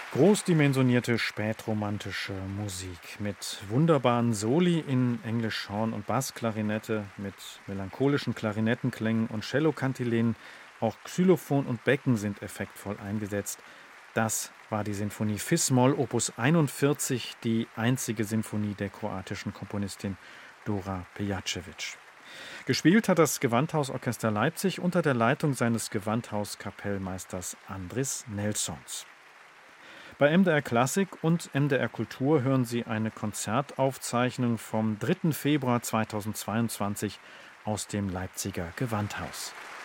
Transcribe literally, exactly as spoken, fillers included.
Großdimensionierte spätromantische Musik mit wunderbaren Soli in Englisch Horn und Bassklarinette, mit melancholischen Klarinettenklängen und Cellokantilenen, auch Xylophon und Becken sind effektvoll eingesetzt. Das war die Sinfonie Fis-Moll Opus einundvierzig, die einzige Sinfonie der kroatischen Komponistin Dora Pejacevic. Gespielt hat das Gewandhausorchester Leipzig unter der Leitung seines Gewandhauskapellmeisters Andris Nelsons. Bei M D R Klassik und M D R Kultur hören Sie eine Konzertaufzeichnung vom dritten Februar zweitausendzweiundzwanzig aus dem Leipziger Gewandhaus.